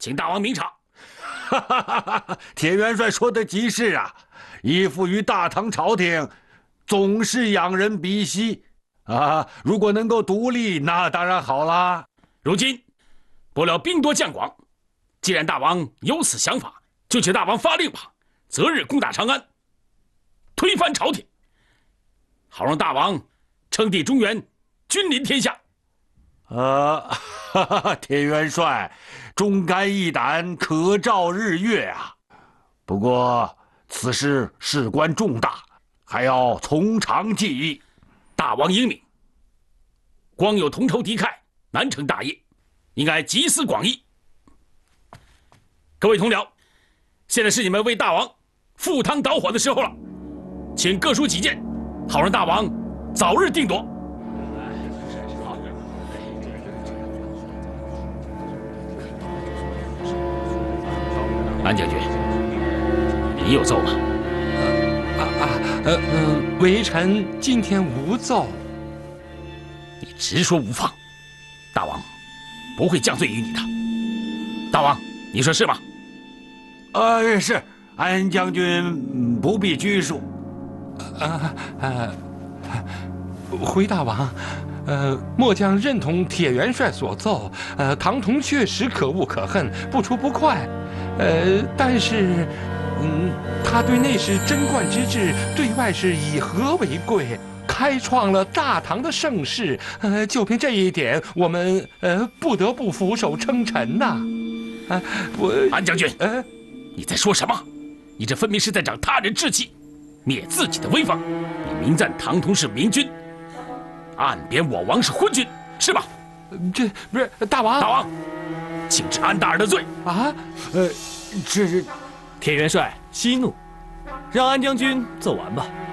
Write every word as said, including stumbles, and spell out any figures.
请大王明察。 哈哈哈哈！铁元帅说的极是啊，依附于大唐朝廷，总是仰人鼻息啊。如果能够独立，那当然好啦。 如今不料兵多将广，既然大王有此想法，就请大王发令吧，择日攻打长安，推翻朝廷，好让大王称帝中原，君临天下。 呃，哈哈，铁元帅忠肝义胆，可照日月啊。不过此事事关重大，还要从长计议。 大王英明，光有同仇敌忾，难成大业，应该集思广益。各位同僚，现在是你们为大王赴汤蹈火的时候了，请各抒己见，好让大王早日定夺。安将军，你有奏吗？ 啊啊呃嗯，微臣今天无奏。 你直说无妨，大王不会降罪于你的。大王，你说是吗？ 呃，是，安将军不必拘束。 啊啊，回大王。呃，末将认同铁元帅所奏。呃，唐同确实可恶可恨，不出不快。呃，但是，嗯，他对内是贞观之治，对外是以和为贵，开创了大唐的盛世。呃，就凭这一点，我们呃不得不俯首称臣呐。啊，我安将军，呃，你在说什么？你这分明是在长他人志气，灭自己的威风。你明赞唐同是明君，暗贬我王是昏君，是吧？ 这不是大王， 大王，请治安大人的罪啊！ 呃，这是铁元帅息怒，让安将军奏完吧。